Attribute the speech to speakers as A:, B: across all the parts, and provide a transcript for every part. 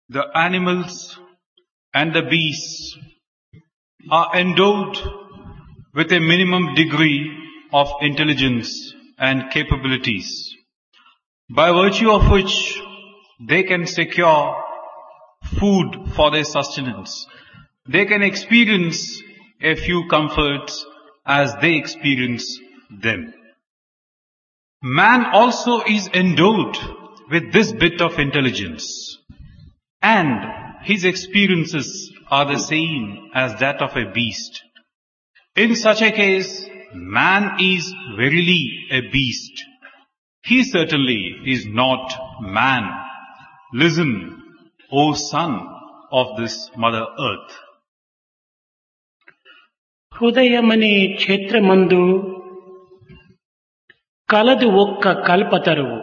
A: The animals and the beasts are endowed with a minimum degree of intelligence and capabilities, by virtue of which they can secure food for their sustenance. They can experience a few comforts as they experience them. Man also is endowed with this bit of intelligence, and his experiences are the same as that of a beast. In such a case, man is verily a beast. He certainly is not man. Listen, O son of this Mother Earth.
B: హృదయమనే క్షేత్రమందు కలదు ఒక్క కల్పతరువు,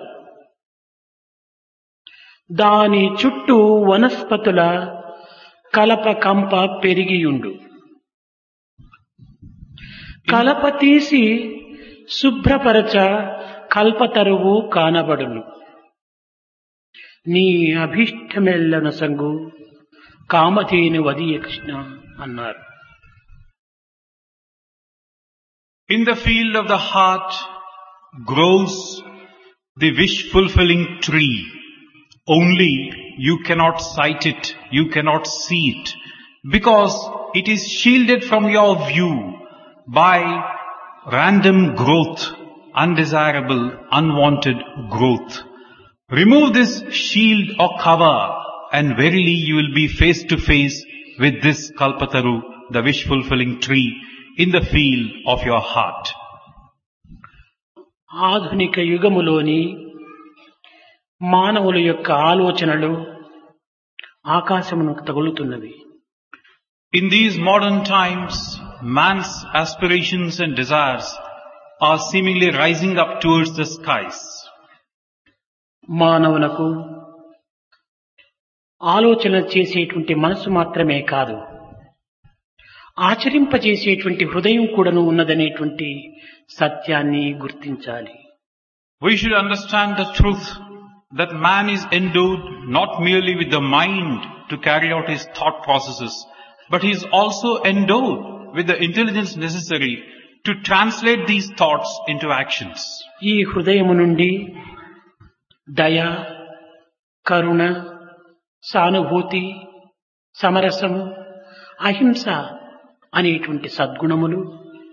B: దాని చుట్టూ వనస్పతుల కలప కంప పెరిగియుండు. కలప తీసి శుభ్రపరచ కల్పతరువు కానబడును. నీ అభీష్టమెల్లన సంగు కామధేను వదియ కృష్ణ అన్నారు.
A: In the field of the heart grows the wish-fulfilling tree. Only you cannot sight it, you cannot see it, because it is shielded from your view by random growth, undesirable, unwanted growth. Remove this shield or cover, and verily you will be face to face with this Kalpataru, the wish-fulfilling tree, in the field of your heart.
B: ఆధునిక యుగములోని మానవుల యొక్క ఆలోచనలు ఆకాశమునకు తగులుతున్నవి.
A: In these modern times, man's aspirations and desires are seemingly rising up towards the skies.
B: మానవునకు ఆలోచన చేసేటువంటి మనసు మాత్రమే కాదు, ఆచరింపజేసేటువంటి హృదయం కూడాను ఉన్నదనేటువంటి సత్యాన్ని గుర్తించాలి.
A: We should understand the truth that man is endowed not merely with the mind to carry out his thought processes, but he is also endowed with the intelligence necessary to translate these thoughts into actions.
B: ఈ హృదయము నుండి దయ, కరుణ, సానుభూతి, సమరసము, అహింస అనేటువంటి సద్గుణములు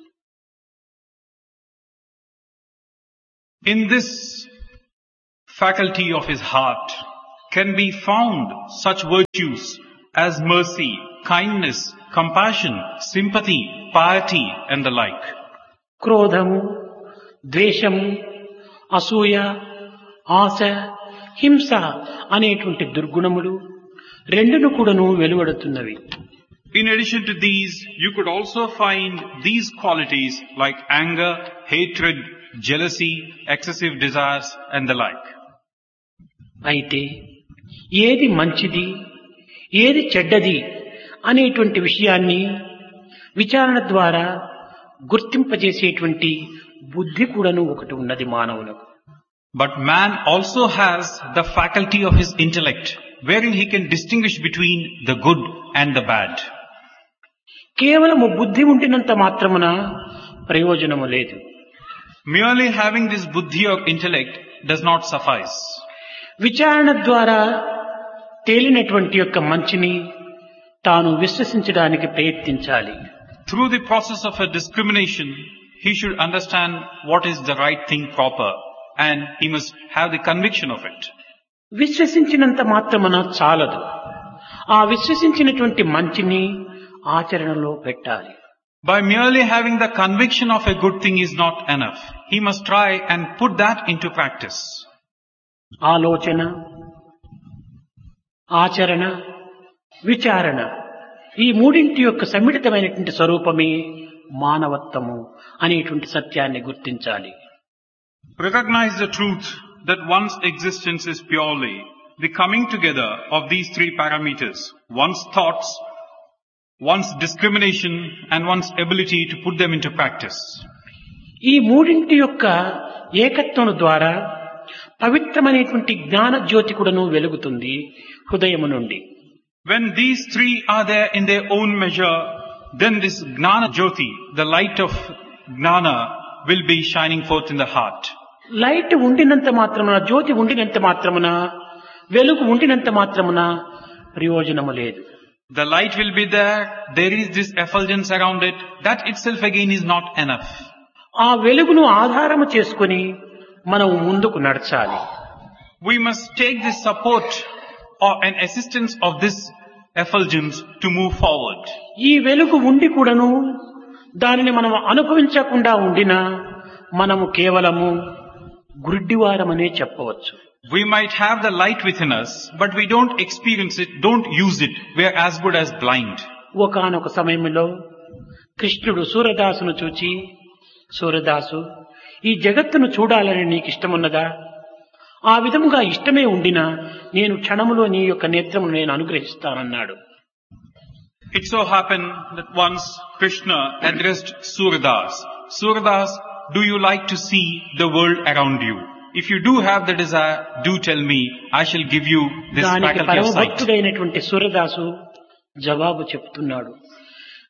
A: in this faculty of his heart can be found such virtues as mercy, kindness, compassion, sympathy, piety and the like.
B: క్రోధము, ద్వేషము, అసూయ, ఆశ, హింస అనేటువంటి దుర్గుణములు రెండును కూడాను వెలువడుతున్నవి.
A: In addition to these, you could also find these qualities like anger, hatred, jealousy, excessive desires and the like.
B: అయితే ఏది మంచిది, ఏది చెడ్డది అనేటువంటి విషయాన్ని విచారణ ద్వారా గుర్తింపజేసేటువంటి బుద్ధి కూడాను ఒకటి ఉన్నది మానవులకు.
A: But man also has the faculty of his intellect, wherein he can distinguish between the good and the bad.
B: కేవలము బుద్ధి ఉండినంత మాత్రమున ప్రయోజనము లేదు.
A: Merely having this buddhi or intellect does not suffice.
B: విచారణ ద్వారా తేలినటువంటి యొక్క మంచిని తాను విశ్వసించడానికి ప్రయత్నించాలి.
A: Through the process of a discrimination, he should understand what is the right thing proper, and he must have the conviction of it.
B: విశ్వసించినంత మాత్రమున చాలదు. ఆ విశ్వసించినటువంటి మంచిని ఆచరణలో పెట్టాలి.
A: By merely having the conviction of a good thing is not enough. He must try and put that into practice.
B: ఆలోచన, ఆచరణ, విచారణ ఈ మూడింటి యొక్క సమ్మిళితమైనటువంటి స్వరూపమే మానవత్వము అనేటువంటి సత్యాన్ని గుర్తించాలి.
A: Recognize the truth that one's existence is purely the coming together of these three parameters: one's thoughts, one's discrimination and one's ability to put them into practice.
B: ఈ మూడింటి యొక్క ఏకత్వం ద్వారా పవిత్రమైనటువంటి జ్ఞాన జ్యోతి కూడాను వెలుగుతుంది హృదయము నుండి.
A: When these three are there in their own measure, then this Gnana Jyoti, the light of Gnana, will be shining forth in the heart.
B: Light ఉండినంత మాత్రమున, జ్యోతి ఉండినంత మాత్రమున, వెలుగు ఉండినంత మాత్రమున ప్రయోజనము లేదు.
A: The light will be there is this effulgence around it, that itself again is not enough.
B: ఆ వెలుగును ఆధారము చేసుకొని మనం ముందుకు నడచాలి.
A: We must take the support or an assistance of this effulgence to move forward.
B: ఈ వెలుగు ఉండి కూడాను దానిని మనం అనుభవించకుండా ఉండినా మనము కేవలము గుడ్డివారమనే చెప్పవచ్చు.
A: We might have the light within us, but we don't experience it, don't use it. We are as good as blind.
B: ఒకానొక సమయంలో కృష్ణుడు సూరదాసును చూచి, సూరదాసు, ఈ జగత్తును చూడాలని నీకు ఇష్టమున్నదా? ఆ విధముగా ఇష్టమే ఉండినా నేను క్షణములో నీ యొక్క నేత్రమును నేను అనుగ్రహిస్తానన్నాడు.
A: It so happened that once Krishna addressed Suradas. Suradas, do you like to see the world around you? If you do have the desire, do tell me, I shall give you this
B: దానికి
A: faculty of sight.
B: పరమభక్తుడైనటువంటి Surdas జవాబు చెప్తున్నాడు,